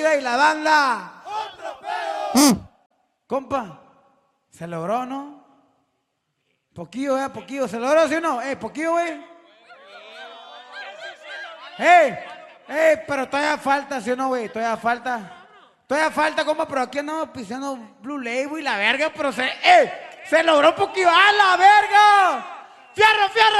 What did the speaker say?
Verga y la banda. ¡Otro pedo! Compa, se logró, ¿no? Poquillo, poquillo. ¿Se logró, sí o no? Poquillo, güey. Pero todavía falta, ¿sí o no, güey? Todavía falta, compa, pero aquí andamos pisando Blue Label y la verga, pero se logró poquillo. ¡A la verga! ¡Fierro, fierro!